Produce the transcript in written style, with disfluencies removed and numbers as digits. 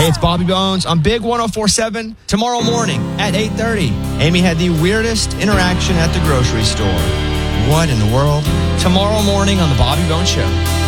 Hey, it's Bobby Bones on Big 104.7. Tomorrow morning at 8:30, Amy had the weirdest interaction at the grocery store. What in the world? Tomorrow morning on the Bobby Bones Show.